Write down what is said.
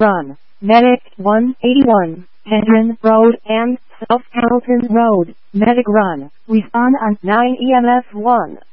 Run, Medic 181, Hendron Road and South Carrollton Road, Medic Run. Respond on 9 EMS 1.